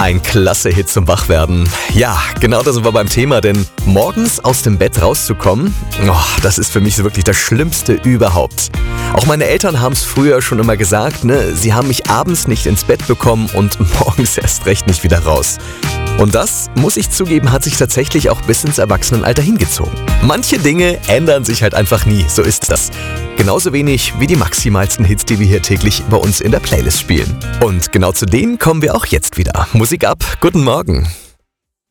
Ein klasse Hit zum Wachwerden. Ja, genau da sind wir beim Thema, denn morgens aus dem Bett rauszukommen, das ist für mich so wirklich das Schlimmste überhaupt. Auch meine Eltern haben es früher schon immer gesagt, sie haben mich abends nicht ins Bett bekommen und morgens erst recht nicht wieder raus. Und das, muss ich zugeben, hat sich tatsächlich auch bis ins Erwachsenenalter hingezogen. Manche Dinge ändern sich halt einfach nie, so ist das. Genauso wenig wie die maximalsten Hits, die wir hier täglich bei uns in der Playlist spielen. Und genau zu denen kommen wir auch jetzt wieder. Musik ab, guten Morgen.